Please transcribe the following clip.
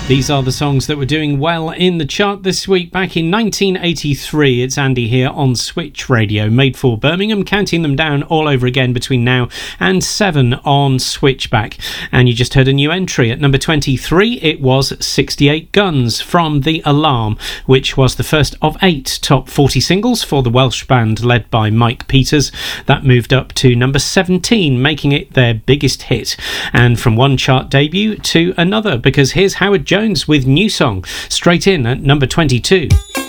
These are the songs that were doing well in the chart this week. Back in 1983, it's Andy here on Switch Radio, made for Birmingham, counting them down all over again between now and 7 on Switchback. And you just heard a new entry. At number 23, it was 68 Guns from The Alarm, which was the first of 8 top 40 singles for the Welsh band led by Mike Peters. That moved up to number 17, making it their biggest hit. And from one chart debut to another, because here's Howard Jones with New Song, straight in at number 22.